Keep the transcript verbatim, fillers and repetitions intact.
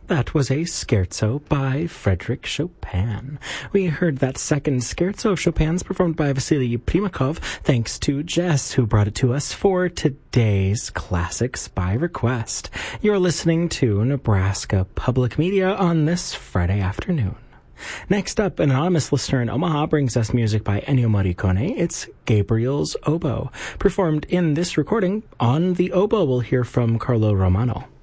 That was a scherzo by Frédéric Chopin. We heard that second scherzo of Chopin's performed by Vasily Primakov, thanks to Jess, who brought it to us for today's Classics by Request. You're listening to Nebraska Public Media on this Friday afternoon. Next up, an anonymous listener in Omaha brings us music by Ennio Morricone. It's Gabriel's Oboe. Performed in this recording, on the oboe we'll hear from Carlo Romano.